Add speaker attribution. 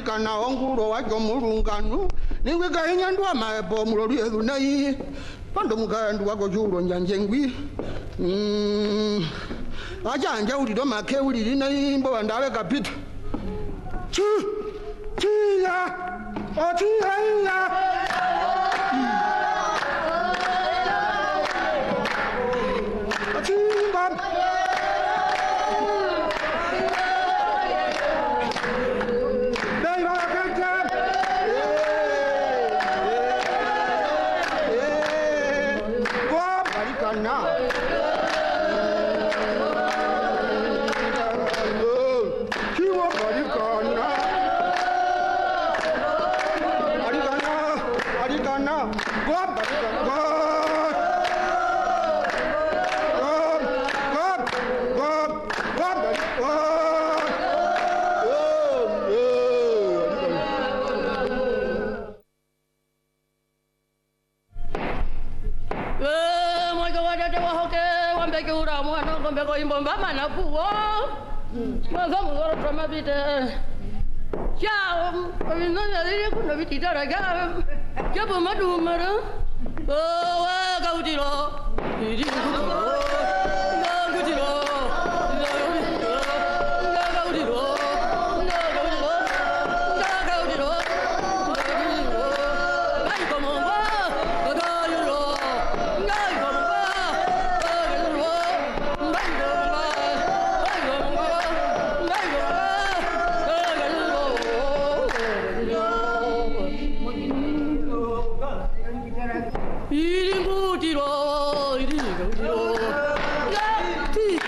Speaker 1: marikana ongulo wacho mulunganu ningwe gainya ndwa maebo mulori edu nai pando mukandu wako chulo njanjengwi acha anja uliro make uliri nai mbo wandawe kapita Tia Otia
Speaker 2: Iri